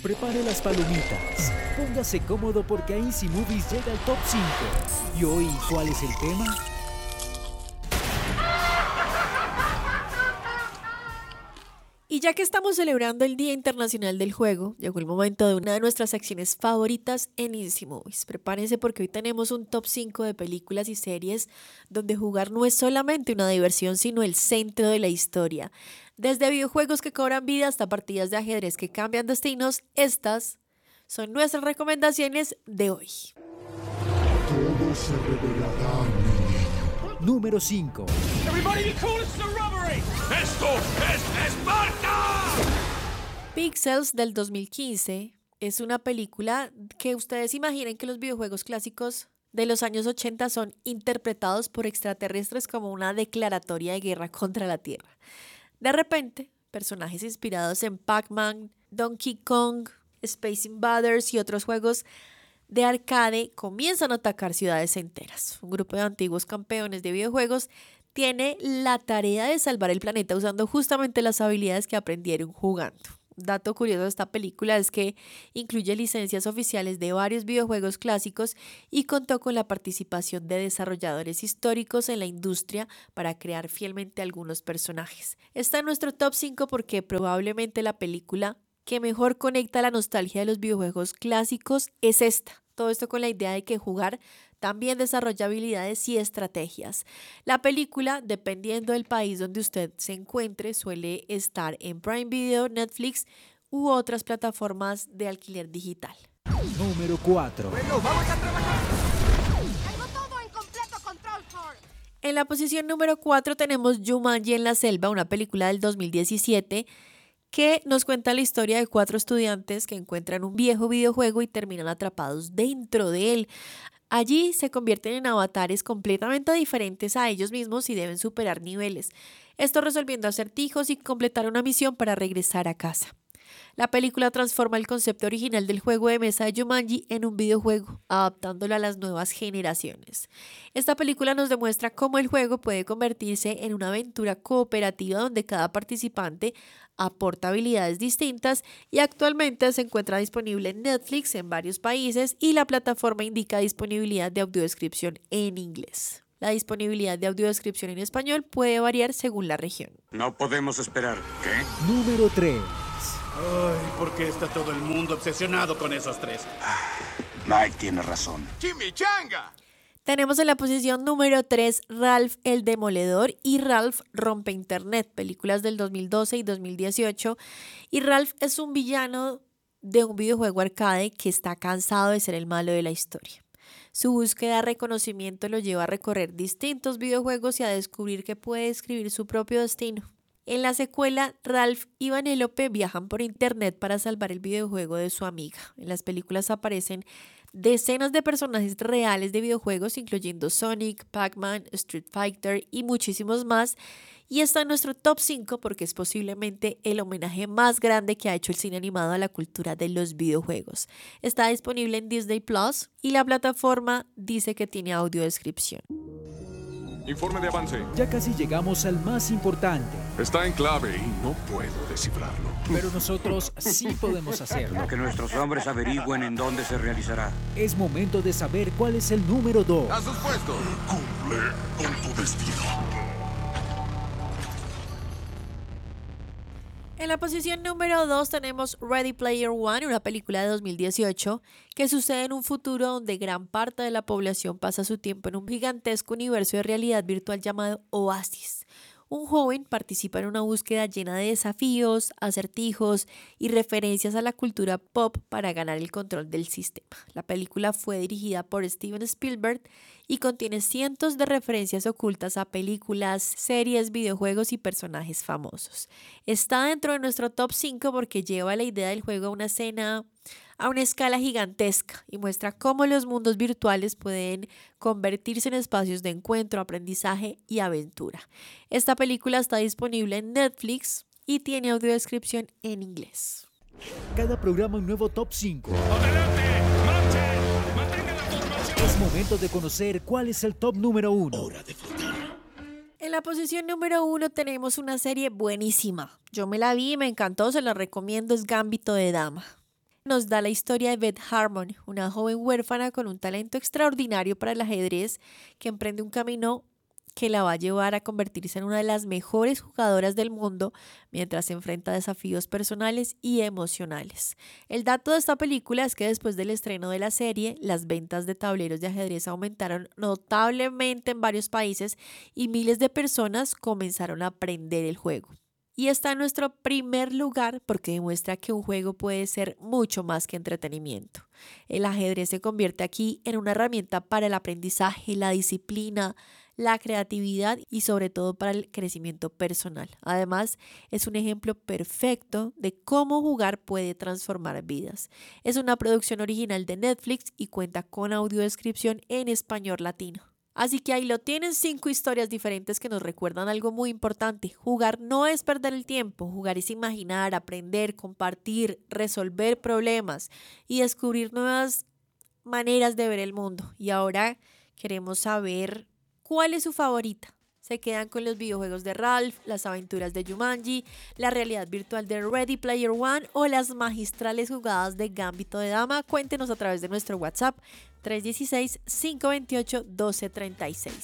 Prepare las palomitas, póngase cómodo porque a Easy Movies llega el Top 5. ¿Y hoy cuál es el tema? Y ya que estamos celebrando el Día Internacional del Juego, llegó el momento de una de nuestras secciones favoritas en Easy Movies. Prepárense porque hoy tenemos un top 5 de películas y series donde jugar no es solamente una diversión, sino el centro de la historia. Desde videojuegos que cobran vida hasta partidas de ajedrez que cambian destinos, estas son nuestras recomendaciones de hoy. Todo se revelará, mi niño. Número 5. ¡Esto es Esparta! Pixels del 2015 es una película que ustedes imaginen que los videojuegos clásicos de los años 80 son interpretados por extraterrestres como una declaratoria de guerra contra la Tierra. De repente, personajes inspirados en Pac-Man, Donkey Kong, Space Invaders y otros juegos de arcade comienzan a atacar ciudades enteras. Un grupo de antiguos campeones de videojuegos tiene la tarea de salvar el planeta usando justamente las habilidades que aprendieron jugando. Dato curioso de esta película es que incluye licencias oficiales de varios videojuegos clásicos y contó con la participación de desarrolladores históricos en la industria para crear fielmente algunos personajes. Está en nuestro top 5 porque probablemente la película que mejor conecta la nostalgia de los videojuegos clásicos es esta. Todo esto con la idea de que jugar también desarrolla habilidades y estrategias. La película, dependiendo del país donde usted se encuentre, suele estar en Prime Video, Netflix u otras plataformas de alquiler digital. Número 4. Bueno, vamos a trabajar. Tengo todo en completo control, Ford. En la posición número 4 tenemos Jumanji en la selva, una película del 2017 que nos cuenta la historia de 4 estudiantes que encuentran un viejo videojuego y terminan atrapados dentro de él. Allí se convierten en avatares completamente diferentes a ellos mismos y deben superar niveles. Esto resolviendo acertijos y completar una misión para regresar a casa. La película transforma el concepto original del juego de mesa de Jumanji en un videojuego, adaptándolo a las nuevas generaciones. Esta película nos demuestra cómo el juego puede convertirse en una aventura cooperativa donde cada participante aporta habilidades distintas y actualmente se encuentra disponible en Netflix en varios países y la plataforma indica disponibilidad de audiodescripción en inglés. La disponibilidad de audiodescripción en español puede variar según la región. No podemos esperar. ¿Qué? Número 3. Ay, ¿por qué está todo el mundo obsesionado con esos tres? Mike tiene razón. ¡Chimichanga! Tenemos en la posición número 3 Ralph el Demoledor y Ralph Rompe Internet, películas del 2012 y 2018. Y Ralph es un villano de un videojuego arcade que está cansado de ser el malo de la historia. Su búsqueda de reconocimiento lo lleva a recorrer distintos videojuegos y a descubrir que puede escribir su propio destino. En la secuela, Ralph y Vanellope viajan por internet para salvar el videojuego de su amiga. En las películas aparecen decenas de personajes reales de videojuegos, incluyendo Sonic, Pac-Man, Street Fighter y muchísimos más. Y está en nuestro top 5 porque es posiblemente el homenaje más grande que ha hecho el cine animado a la cultura de los videojuegos. Está disponible en Disney Plus y la plataforma dice que tiene audiodescripción. Informe de avance. Ya casi llegamos al más importante, Está en clave y no puedo descifrarlo. pero nosotros sí podemos hacerlo. Que nuestros hombres averigüen en dónde se realizará. Es momento de saber cuál es el número 2. ¡A sus puestos! Cumple con tu destino. En la posición número 2 tenemos Ready Player One, una película de 2018 que sucede en un futuro donde gran parte de la población pasa su tiempo en un gigantesco universo de realidad virtual llamado Oasis. Un joven participa en una búsqueda llena de desafíos, acertijos y referencias a la cultura pop para ganar el control del sistema. La película fue dirigida por Steven Spielberg y contiene cientos de referencias ocultas a películas, series, videojuegos y personajes famosos. Está dentro de nuestro top 5 porque lleva la idea del juego a una escala gigantesca y muestra cómo los mundos virtuales pueden convertirse en espacios de encuentro, aprendizaje y aventura. Esta película está disponible en Netflix y tiene audiodescripción en inglés. Cada programa un nuevo top 5. ¡Adelante! ¡Marchen! ¡Mantengan la formación! Es momento de conocer cuál es el top número 1. Hora de flotar. En la posición número 1 tenemos una serie buenísima. Yo me la vi y me encantó, se la recomiendo, es Gambito de Dama. nos da la historia de Beth Harmon, una joven huérfana con un talento extraordinario para el ajedrez que emprende un camino que la va a llevar a convertirse en una de las mejores jugadoras del mundo mientras se enfrenta a desafíos personales y emocionales. El dato de esta película es que después del estreno de la serie, las ventas de tableros de ajedrez aumentaron notablemente en varios países y miles de personas comenzaron a aprender el juego. Y está en nuestro primer lugar porque demuestra que un juego puede ser mucho más que entretenimiento. El ajedrez se convierte aquí en una herramienta para el aprendizaje, la disciplina, la creatividad y sobre todo para el crecimiento personal. Además, es un ejemplo perfecto de cómo jugar puede transformar vidas. Es una producción original de Netflix y cuenta con audiodescripción en español latino. Así que ahí lo tienen, 5 historias diferentes que nos recuerdan algo muy importante. Jugar no es perder el tiempo, jugar es imaginar, aprender, compartir, resolver problemas y descubrir nuevas maneras de ver el mundo. Y ahora queremos saber cuál es su favorita. ¿Se quedan con los videojuegos de Ralph, las aventuras de Jumanji, la realidad virtual de Ready Player One o las magistrales jugadas de Gambito de Dama? Cuéntenos a través de nuestro WhatsApp 316-528-1236.